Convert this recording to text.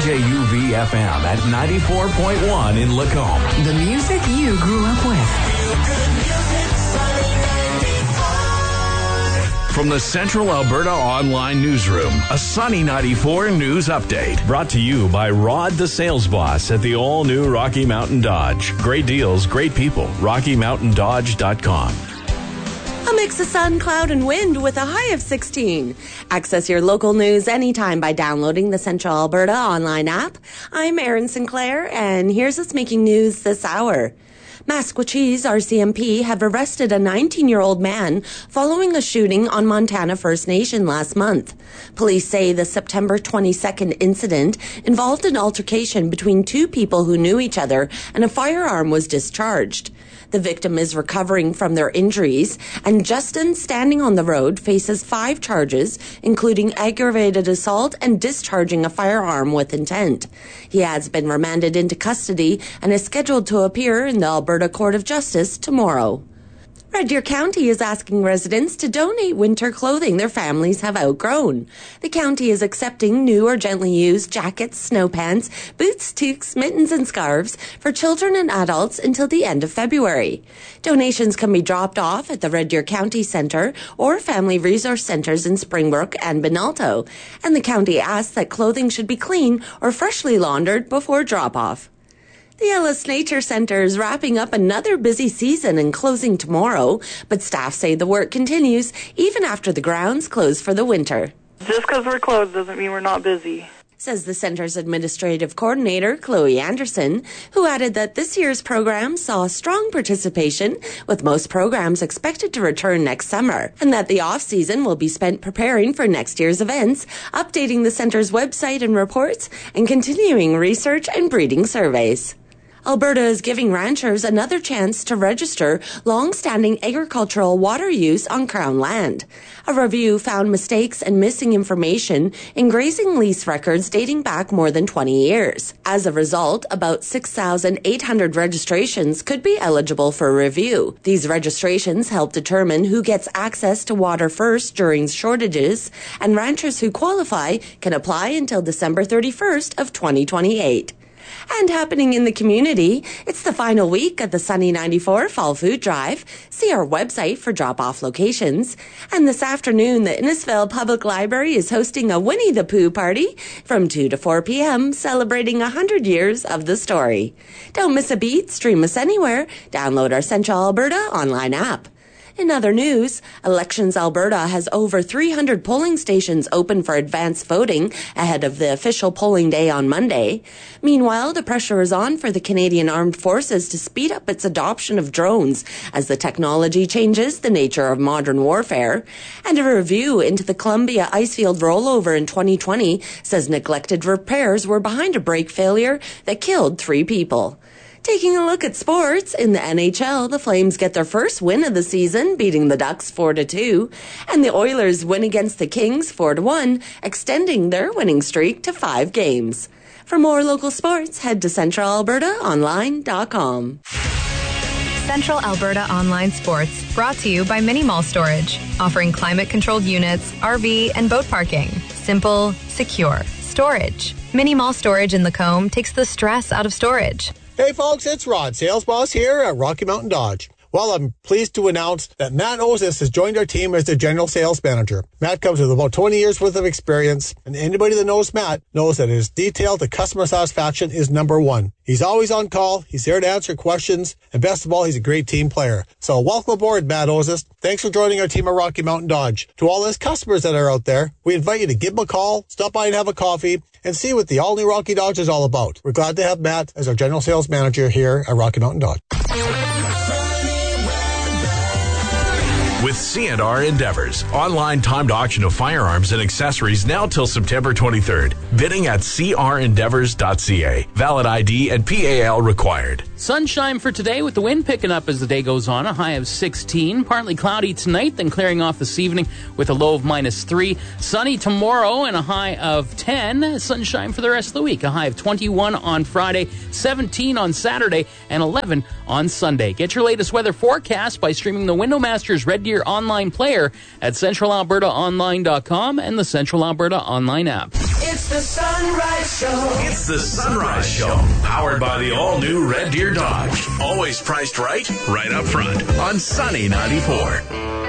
CJUV-FM at 94.1 in Lacombe. The music you grew up with. From the Central Alberta Online Newsroom, a Sunny 94 news update. Brought to you by Rod the Sales Boss at the all-new Rocky Mountain Dodge. Great deals, great people. RockyMountainDodge.com. A mix of sun, cloud, and wind with a high of 16. Access your local news anytime by downloading the Central Alberta Online app. I'm Erin Sinclair, and here's what's making news this hour. Maskwacis RCMP have arrested a 19-year-old man following a shooting on Montana First Nation last month. Police say the September 22nd incident involved an altercation between two people who knew each other and a firearm was discharged. The victim is recovering from their injuries, and Justin, standing on the road, faces 5 charges, including aggravated assault and discharging a firearm with intent. He has been remanded into custody and is scheduled to appear in the Alberta Court of Justice tomorrow. Red Deer County is asking residents to donate winter clothing their families have outgrown. The county is accepting new or gently used jackets, snow pants, boots, toques, mittens, and scarves for children and adults until the end of February. Donations can be dropped off at the Red Deer County Centre or Family Resource Centres in Springbrook and Benalto, and the county asks that clothing should be clean or freshly laundered before drop-off. The Ellis Nature Centre is wrapping up another busy season and closing tomorrow, but staff say the work continues even after the grounds close for the winter. Just because we're closed doesn't mean we're not busy, says the centre's administrative coordinator, Chloe Anderson, who added that this year's program saw strong participation, with most programs expected to return next summer, and that the off-season will be spent preparing for next year's events, updating the centre's website and reports, and continuing research and breeding surveys. Alberta is giving ranchers another chance to register long-standing agricultural water use on Crown land. A review found mistakes and missing information in grazing lease records dating back more than 20 years. As a result, about 6,800 registrations could be eligible for review. These registrations help determine who gets access to water first during shortages, and ranchers who qualify can apply until December 31st of 2028. And happening in the community, it's the final week of the Sunny 94 Fall Food Drive. See our website for drop-off locations. And this afternoon, the Innisfil Public Library is hosting a Winnie the Pooh party from 2 to 4 p.m., celebrating 100 years of the story. Don't miss a beat. Stream us anywhere. Download our Central Alberta online app. In other news, Elections Alberta has over 300 polling stations open for advance voting ahead of the official polling day on Monday. Meanwhile, the pressure is on for the Canadian Armed Forces to speed up its adoption of drones as the technology changes the nature of modern warfare. And a review into the Columbia Icefield rollover in 2020 says neglected repairs were behind a brake failure that killed 3 people. Taking a look at sports, in the NHL, the Flames get their first win of the season, beating the Ducks 4-2, and the Oilers win against the Kings 4-1, extending their winning streak to 5 games. For more local sports, head to CentralAlbertaOnline.com. Central Alberta Online Sports, brought to you by Mini Mall Storage, offering climate-controlled units, RV, and boat parking. Simple, secure storage. Mini Mall Storage in Lacombe takes the stress out of storage. Hey folks, it's Rod, sales boss here at Rocky Mountain Dodge. Well, I'm pleased to announce that Matt Ozis has joined our team as the general sales manager. Matt comes with about 20 years worth of experience, and anybody that knows Matt knows that his detail to customer satisfaction is number one. He's always on call, he's there to answer questions, and best of all, he's a great team player. So welcome aboard, Matt Ozis. Thanks for joining our team at Rocky Mountain Dodge. To all his customers that are out there, we invite you to give him a call, stop by and have a coffee, and see what the all-new Rocky Dodge is all about. We're glad to have Matt as our general sales manager here at Rocky Mountain Dodge. With C&R Endeavors, online timed auction of firearms and accessories now till September 23rd. Bidding at crendeavors.ca. Valid ID and PAL required. Sunshine for today with the wind picking up as the day goes on. A high of 16. Partly cloudy tonight, then clearing off this evening with a low of -3. Sunny tomorrow and a high of 10. Sunshine for the rest of the week. A high of 21 on Friday, 17 on Saturday, and 11 on Sunday. Get your latest weather forecast by streaming the Windowmasters Red Deer online player at CentralAlbertaOnline.com and the Central Alberta Online app. It's the Sunrise Show. It's the Sunrise Show, powered by the all-new Red Deer Dodge. Always priced right up front on Sunny 94.